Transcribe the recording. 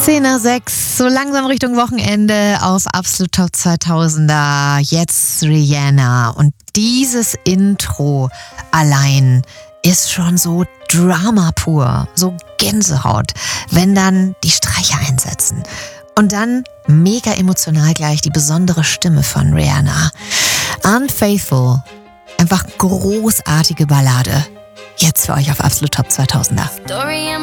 10:06, so langsam Richtung Wochenende auf Absolut Top 2000er. Jetzt Rihanna. Und dieses Intro allein ist schon so Drama pur, so Gänsehaut, wenn dann die Streicher einsetzen. Und dann mega emotional gleich die besondere Stimme von Rihanna. Unfaithful, einfach großartige Ballade. Jetzt für euch auf Absolut Top 2000er.